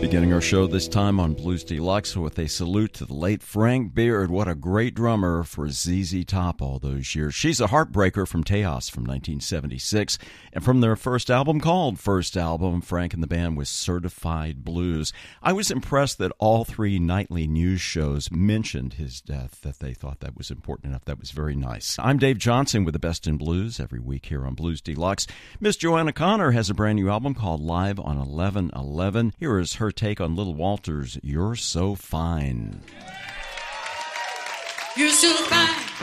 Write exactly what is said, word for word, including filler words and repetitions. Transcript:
Beginning our show this time on Blues Deluxe with a salute to the late Frank Beard. What a great drummer for Z Z Top all those years. She's a heartbreaker from Tejas from nineteen seventy-six. And from their first album called First Album, Frank and the band was Certified Blues. I was impressed that all three nightly news shows mentioned his death, that they thought that was important enough. That was very nice. I'm Dave Johnson with the Best in Blues every week here on Blues Deluxe. Miss Joanna Connor has a brand new album called Live on eleven eleven. Here is her take on Little Walter's You're So Fine. You're so fine.